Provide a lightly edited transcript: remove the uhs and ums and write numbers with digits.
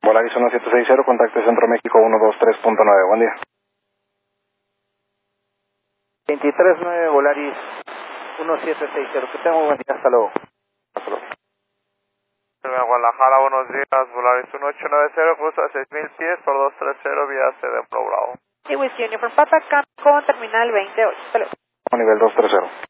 Volaris 1760, contacte Centro México 123.9, buen día. 239 Volaris 1760, que tenga muy buen día, hasta luego. Hasta luego. Guadalajara, buenos días, Volaris 1890, cruza 6000 pies por 230 vía CD Pro Bravo. Sí, Whiskey Uniform Papa, con terminal 28, hasta luego. Nivel 230.